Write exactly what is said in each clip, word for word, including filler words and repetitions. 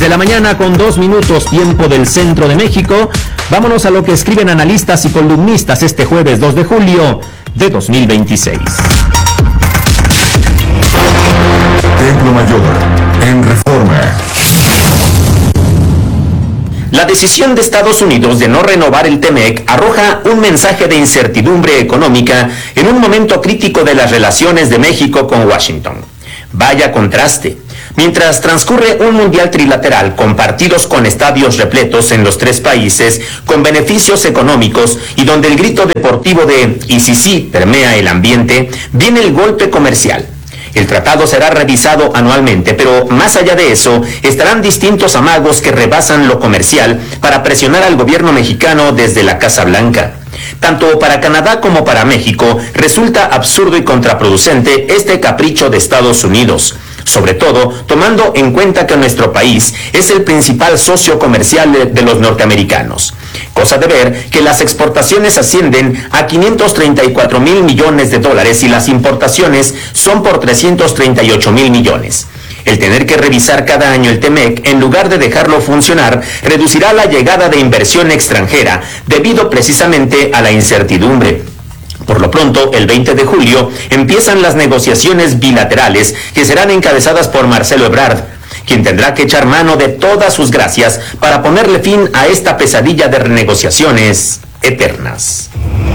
de la mañana con dos minutos, tiempo del centro de México. Vámonos a lo que escriben analistas y columnistas este jueves dos de julio de dos mil veintiséis. Templo Mayor, en Reforma. La decisión de Estados Unidos de no renovar el TEMEC arroja un mensaje de incertidumbre económica en un momento crítico de las relaciones de México con Washington. Vaya contraste. Mientras transcurre un mundial trilateral con partidos con estadios repletos en los tres países, con beneficios económicos y donde el grito deportivo de "y si sí" permea el ambiente, viene el golpe comercial. El tratado será revisado anualmente, pero más allá de eso, estarán distintos amagos que rebasan lo comercial para presionar al gobierno mexicano desde la Casa Blanca. Tanto para Canadá como para México resulta absurdo y contraproducente este capricho de Estados Unidos, sobre todo tomando en cuenta que nuestro país es el principal socio comercial de, de los norteamericanos. Cosa de ver que las exportaciones ascienden a quinientos treinta y cuatro mil millones de dólares y las importaciones son por trescientos treinta y ocho mil millones. El tener que revisar cada año el TEMEC en lugar de dejarlo funcionar reducirá la llegada de inversión extranjera debido precisamente a la incertidumbre. Por lo pronto, el veinte de julio empiezan las negociaciones bilaterales que serán encabezadas por Marcelo Ebrard, quien tendrá que echar mano de todas sus gracias para ponerle fin a esta pesadilla de renegociaciones eternas.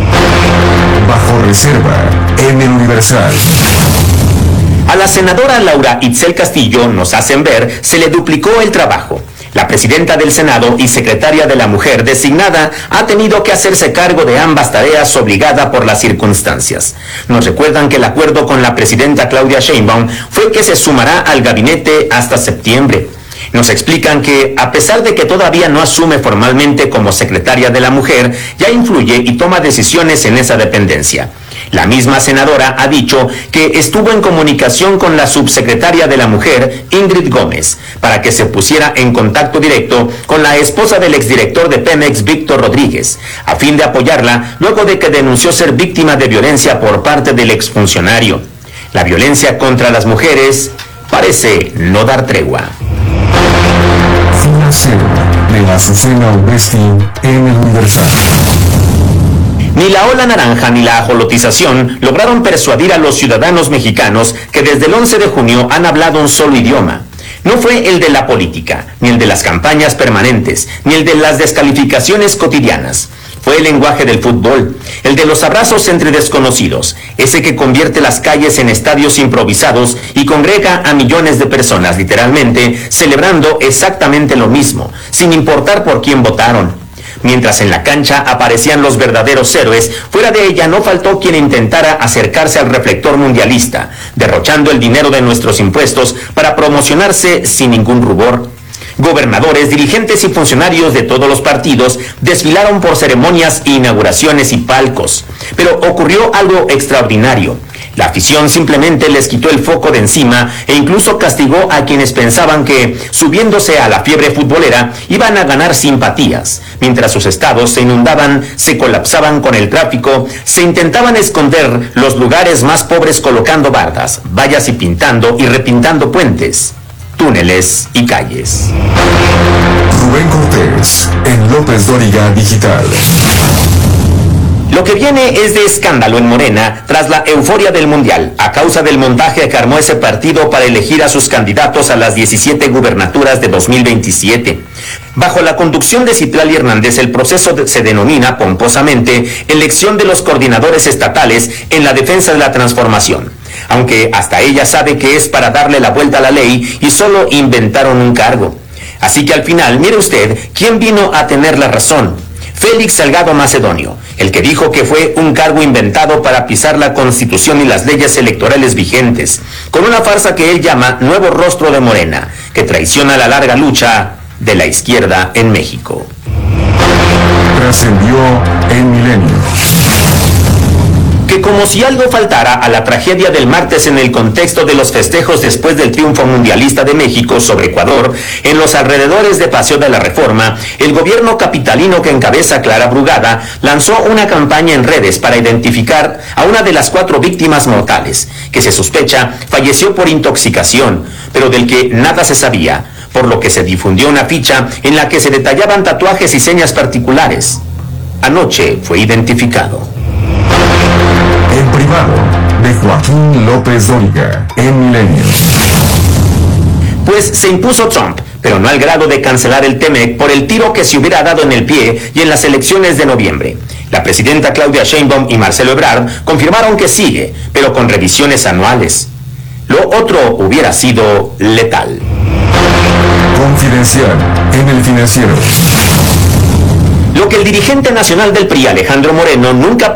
Bajo reserva, en el Universal. A la senadora Laura Itzel Castillo, nos hacen ver, se le duplicó el trabajo. La presidenta del Senado y secretaria de la Mujer designada ha tenido que hacerse cargo de ambas tareas obligada por las circunstancias. Nos recuerdan que el acuerdo con la presidenta Claudia Sheinbaum fue que se sumará al gabinete hasta septiembre. Nos explican que, a pesar de que todavía no asume formalmente como secretaria de la Mujer, ya influye y toma decisiones en esa dependencia. La misma senadora ha dicho que estuvo en comunicación con la subsecretaria de la Mujer, Ingrid Gómez, para que se pusiera en contacto directo con la esposa del exdirector de Pemex, Víctor Rodríguez, a fin de apoyarla luego de que denunció ser víctima de violencia por parte del exfuncionario. La violencia contra las mujeres parece no dar tregua. Zona Cero, de Azucena Urresti, en el Universal. Ni la ola naranja ni la ajolotización lograron persuadir a los ciudadanos mexicanos que desde el once de junio han hablado un solo idioma. No fue el de la política, ni el de las campañas permanentes, ni el de las descalificaciones cotidianas. Fue el lenguaje del fútbol, el de los abrazos entre desconocidos, ese que convierte las calles en estadios improvisados y congrega a millones de personas, literalmente, celebrando exactamente lo mismo, sin importar por quién votaron. Mientras en la cancha aparecían los verdaderos héroes, fuera de ella no faltó quien intentara acercarse al reflector mundialista, derrochando el dinero de nuestros impuestos para promocionarse sin ningún rubor. Gobernadores, dirigentes y funcionarios de todos los partidos desfilaron por ceremonias, inauguraciones y palcos. Pero ocurrió algo extraordinario. La afición simplemente les quitó el foco de encima e incluso castigó a quienes pensaban que, subiéndose a la fiebre futbolera, iban a ganar simpatías. Mientras sus estados se inundaban, se colapsaban con el tráfico, se intentaban esconder los lugares más pobres colocando bardas, vallas y pintando y repintando puentes, túneles y calles. Rubén Cortés, en López Dóriga Digital. Lo que viene es de escándalo en Morena tras la euforia del Mundial, a causa del montaje que armó ese partido para elegir a sus candidatos a las diecisiete gubernaturas de dos mil veintisiete. Bajo la conducción de Citlali Hernández, el proceso de, se denomina pomposamente elección de los coordinadores estatales en la defensa de la transformación, aunque hasta ella sabe que es para darle la vuelta a la ley y solo inventaron un cargo. Así que al final, mire usted, ¿quién vino a tener la razón? Félix Salgado Macedonio, el que dijo que fue un cargo inventado para pisar la Constitución y las leyes electorales vigentes, con una farsa que él llama Nuevo Rostro de Morena, que traiciona la larga lucha de la izquierda en México. Trascendió en Milenio. Que como si algo faltara a la tragedia del martes en el contexto de los festejos después del triunfo mundialista de México sobre Ecuador, en los alrededores de Paseo de la Reforma, el gobierno capitalino que encabeza Clara Brugada lanzó una campaña en redes para identificar a una de las cuatro víctimas mortales, que se sospecha falleció por intoxicación, pero del que nada se sabía, por lo que se difundió una ficha en la que se detallaban tatuajes y señas particulares. Anoche fue identificado. En privado, de Joaquín López Dóriga, en Milenio. Pues se impuso Trump, pero no al grado de cancelar el T M E C por el tiro que se hubiera dado en el pie y en las elecciones de noviembre. La presidenta Claudia Sheinbaum y Marcelo Ebrard confirmaron que sigue, pero con revisiones anuales. Lo otro hubiera sido letal. Confidencial, en El Financiero. Lo que el dirigente nacional del P R I, Alejandro Moreno, nunca